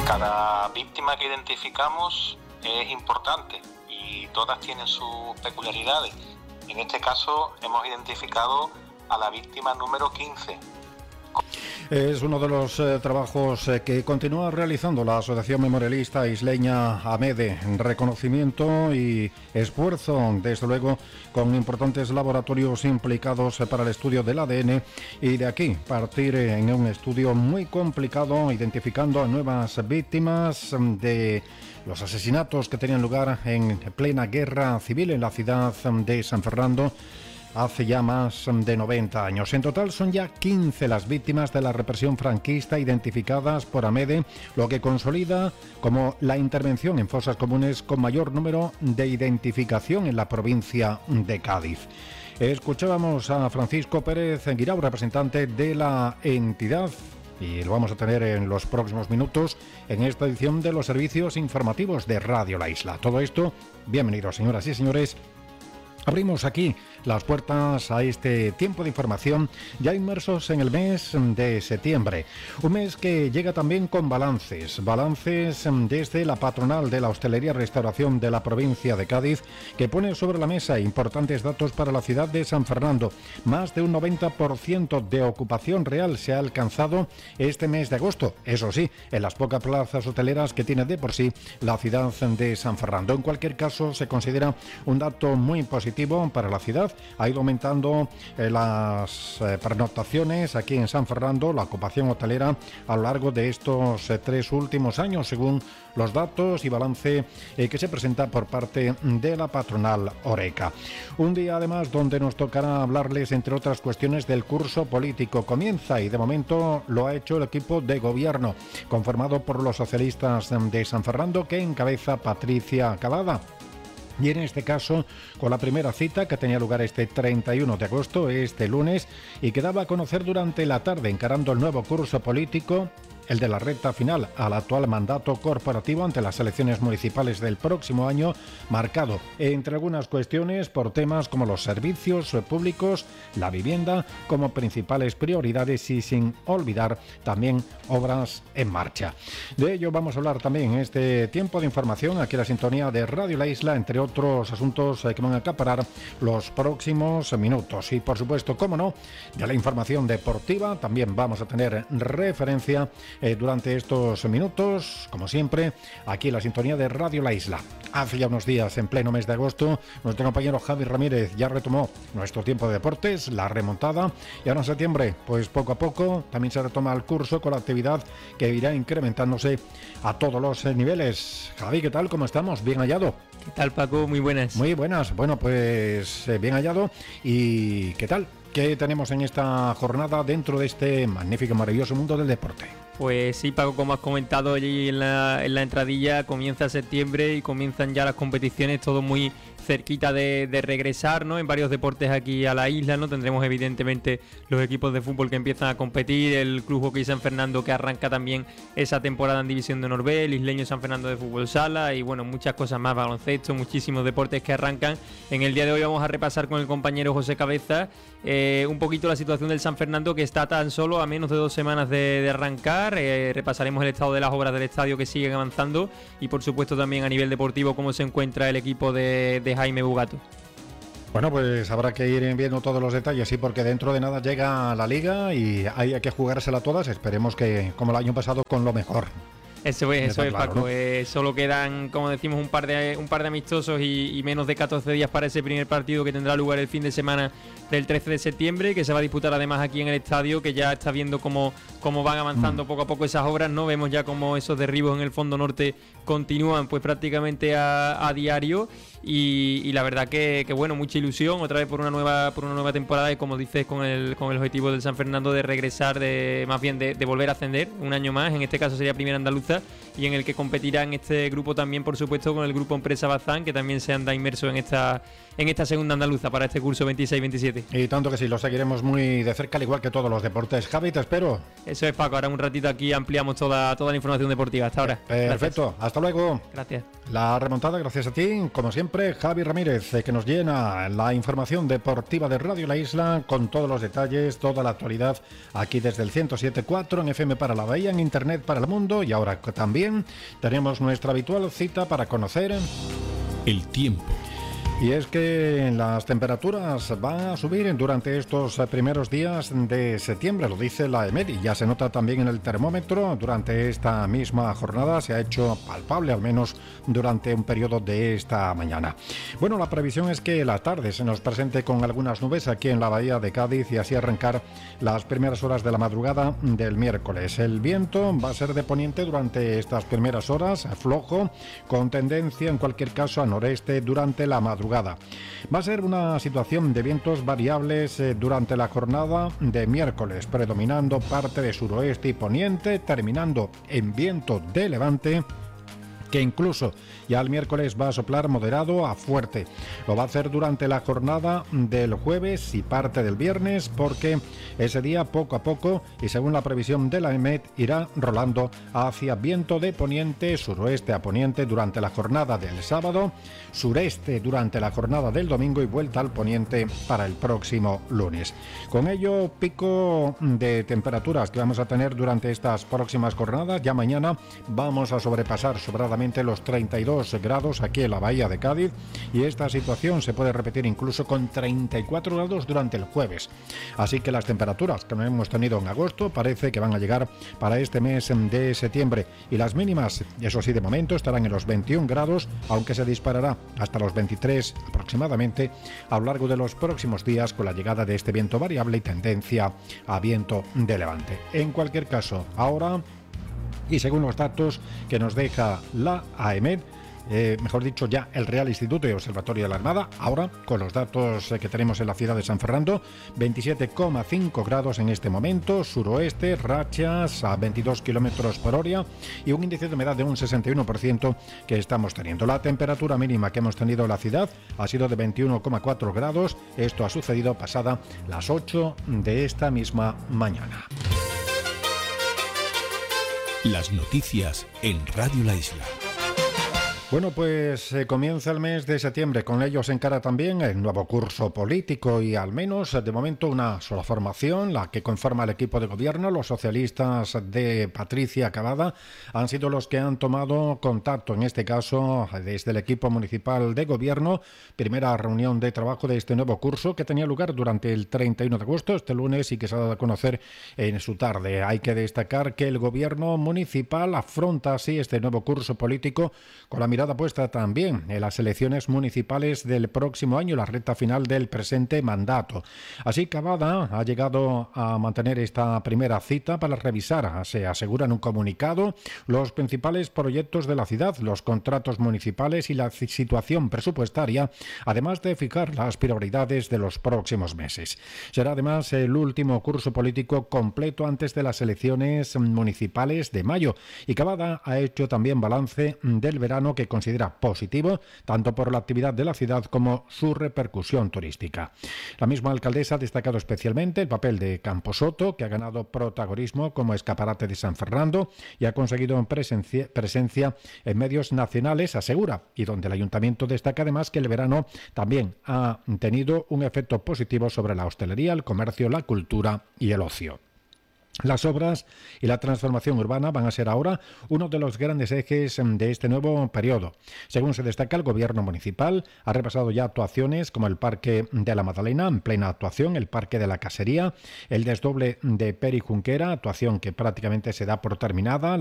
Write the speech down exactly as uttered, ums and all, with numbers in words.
Cada víctima que identificamos es importante y todas tienen sus peculiaridades. En este caso hemos identificado a la víctima número quince. Es uno de los eh, trabajos eh, que continúa realizando la Asociación Memorialista Isleña AMEDE, reconocimiento y esfuerzo, desde luego, con importantes laboratorios implicados eh, para el estudio del A D N, y de aquí partir eh, en un estudio muy complicado, identificando a nuevas víctimas de los asesinatos que tenían lugar en plena guerra civil en la ciudad de San Fernando hace ya más de noventa años. En total son ya quince las víctimas de la represión franquista identificadas por AMEDE, lo que consolida como la intervención en fosas comunes con mayor número de identificación en la provincia de Cádiz. Escuchábamos a Francisco Pérez Guirao, representante de la entidad, y lo vamos a tener en los próximos minutos en esta edición de los servicios informativos de Radio La Isla. Todo esto, bienvenidos señoras y señores. Abrimos aquí las puertas a este tiempo de información, ya inmersos en el mes de septiembre. Un mes que llega también con balances, balances desde la patronal de la hostelería y restauración de la provincia de Cádiz, que pone sobre la mesa importantes datos para la ciudad de San Fernando. Más de un noventa por ciento de ocupación real se ha alcanzado este mes de agosto, eso sí, en las pocas plazas hoteleras que tiene de por sí la ciudad de San Fernando. En cualquier caso, se considera un dato muy positivo para la ciudad. Ha ido aumentando eh, las eh, pernoctaciones aquí en San Fernando, la ocupación hotelera a lo largo de estos eh, tres últimos años, según los datos y balance eh, que se presenta por parte de la patronal Horeca. Un día además donde nos tocará hablarles, entre otras cuestiones, del curso político. Comienza, y de momento lo ha hecho el equipo de gobierno, conformado por los socialistas de San Fernando, que encabeza Patricia Calada. Y en este caso, con la primera cita que tenía lugar este treinta y uno de agosto, este lunes, y que daba a conocer durante la tarde, encarando el nuevo curso político, el de la recta final al actual mandato corporativo ante las elecciones municipales del próximo año, marcado, entre algunas cuestiones, por temas como los servicios públicos, la vivienda, como principales prioridades, y sin olvidar también obras en marcha. De ello vamos a hablar también en este tiempo de información, aquí en la sintonía de Radio La Isla, entre otros asuntos que van a acaparar los próximos minutos. Y por supuesto, cómo no, de la información deportiva también vamos a tener referencia Eh, durante estos minutos, como siempre, aquí en la sintonía de Radio La Isla. Hace ya unos días, en pleno mes de agosto, nuestro compañero Javi Ramírez ya retomó nuestro tiempo de deportes, la remontada, y ahora en septiembre, pues poco a poco, también se retoma el curso con la actividad que irá incrementándose a todos los eh, niveles. Javi, ¿qué tal? ¿Cómo estamos? ¿Bien hallado? ¿Qué tal, Paco? Muy buenas. Muy buenas. Bueno, pues eh, bien hallado. ¿Y qué tal? ¿Qué tenemos en esta jornada dentro de este magnífico, maravilloso mundo del deporte? Pues sí, Paco, como has comentado allí en la, en la entradilla, comienza septiembre y comienzan ya las competiciones, todo muy cerquita de, de regresar, ¿no? En varios deportes aquí a la isla, ¿no? Tendremos evidentemente los equipos de fútbol que empiezan a competir, el Club Hockey San Fernando que arranca también esa temporada en División de Honor B, el Isleño San Fernando de Fútbol Sala y bueno, muchas cosas más, baloncesto, muchísimos deportes que arrancan. En el día de hoy vamos a repasar con el compañero José Cabeza eh, un poquito la situación del San Fernando, que está tan solo a menos de dos semanas de, de arrancar. Eh, repasaremos el estado de las obras del estadio que siguen avanzando y por supuesto también a nivel deportivo cómo se encuentra el equipo de, de Jaime Bugato. Bueno, pues habrá que ir viendo todos los detalles, sí, porque dentro de nada llega la liga y hay que jugársela todas. Esperemos que, como el año pasado, con lo mejor. Eso es, eso es, claro, Paco. ¿no? Eh, solo quedan, como decimos, un par de un par de amistosos y, y menos de catorce días para ese primer partido que tendrá lugar el fin de semana del trece de septiembre, que se va a disputar además aquí en el estadio, que ya está viendo cómo, cómo van avanzando mm. poco a poco esas obras, ¿no? Vemos ya cómo esos derribos en el fondo norte continúan pues prácticamente a, a diario y, y la verdad que, que bueno, mucha ilusión otra vez por una nueva por una nueva temporada y como dices con el con el objetivo del San Fernando de regresar, de más bien de, de volver a ascender un año más, en este caso sería Primera Andaluza, y en el que competirá en este grupo también por supuesto con el grupo Empresa Bazán, que también se anda inmerso en esta en esta segunda andaluza para este curso veintiséis veintisiete. Y tanto que sí, lo seguiremos muy de cerca, al igual que todos los deportes. Javi, te espero. Eso es, Paco, ahora un ratito aquí ampliamos toda, toda la información deportiva. Hasta ahora. Eh, perfecto, gracias. Hasta luego. Gracias. La remontada, gracias a ti, como siempre. siempre, Javi Ramírez, que nos llena la información deportiva de Radio La Isla con todos los detalles, toda la actualidad, aquí desde el ciento siete punto cuatro en F M para la Bahía, en Internet para el mundo, y ahora también tenemos nuestra habitual cita para conocer el tiempo. Y es que las temperaturas van a subir durante estos primeros días de septiembre, lo dice la EMET, y ya se nota también en el termómetro. Durante esta misma jornada se ha hecho palpable, al menos durante un periodo de esta mañana. Bueno, la previsión es que la tarde se nos presente con algunas nubes aquí en la bahía de Cádiz y así arrancar las primeras horas de la madrugada del miércoles. El viento va a ser de poniente durante estas primeras horas, flojo, con tendencia en cualquier caso a noreste durante la madrugada. Va a ser una situación de vientos variables eh, durante la jornada de miércoles, predominando parte de suroeste y poniente, terminando en viento de levante, que incluso ya el miércoles va a soplar moderado a fuerte. Lo va a hacer durante la jornada del jueves y parte del viernes, porque ese día poco a poco, y según la previsión de la EMET, irá rolando hacia viento de poniente, suroeste a poniente durante la jornada del sábado, sureste durante la jornada del domingo y vuelta al poniente para el próximo lunes. Con ello, pico de temperaturas que vamos a tener durante estas próximas jornadas. Ya mañana vamos a sobrepasar sobradamente los treinta y dos grados aquí en la bahía de Cádiz, y esta situación se puede repetir incluso con treinta y cuatro grados durante el jueves. Así que las temperaturas que no hemos tenido en agosto parece que van a llegar para este mes de septiembre, y las mínimas, eso sí, de momento estarán en los veintiún grados, aunque se disparará hasta los veintitrés aproximadamente a lo largo de los próximos días con la llegada de este viento variable y tendencia a viento de levante. En cualquier caso, ahora, y según los datos que nos deja la AEMET, eh, mejor dicho ya el Real Instituto y Observatorio de la Armada, ahora con los datos eh, que tenemos en la ciudad de San Fernando, veintisiete coma cinco grados en este momento, suroeste, rachas a veintidós kilómetros por hora y un índice de humedad de un sesenta y uno por ciento que estamos teniendo. La temperatura mínima que hemos tenido en la ciudad ha sido de veintiuno coma cuatro grados, esto ha sucedido pasada las ocho de esta misma mañana. Las noticias en Radio La Isla. Bueno, pues eh, comienza el mes de septiembre, con ello se encara también el nuevo curso político y al menos de momento una sola formación, la que conforma el equipo de gobierno. Los socialistas de Patricia Cavada han sido los que han tomado contacto, en este caso desde el equipo municipal de gobierno, primera reunión de trabajo de este nuevo curso que tenía lugar durante el treinta y uno de agosto, este lunes, y que se ha dado a conocer en su tarde. Hay que destacar que el gobierno municipal afronta así este nuevo curso político con la mirada puesta también en las elecciones municipales del próximo año, la recta final del presente mandato. Así, Cavada ha llegado a mantener esta primera cita para revisar, se asegura en un comunicado, los principales proyectos de la ciudad, los contratos municipales y la situación presupuestaria, además de fijar las prioridades de los próximos meses. Será además el último curso político completo antes de las elecciones municipales de mayo, y Cavada ha hecho también balance del verano que considera positivo tanto por la actividad de la ciudad como su repercusión turística. La misma alcaldesa ha destacado especialmente el papel de Camposoto, que ha ganado protagonismo como escaparate de San Fernando y ha conseguido presencia, presencia en medios nacionales, asegura, y donde el ayuntamiento destaca además que el verano también ha tenido un efecto positivo sobre la hostelería, el comercio, la cultura y el ocio. Las obras y la transformación urbana van a ser ahora uno de los grandes ejes de este nuevo periodo. Según se destaca, el gobierno municipal ha repasado ya actuaciones como el Parque de la Magdalena, en plena actuación, el Parque de la Casería, el desdoble de Peri Junquera, actuación que prácticamente se da por terminada,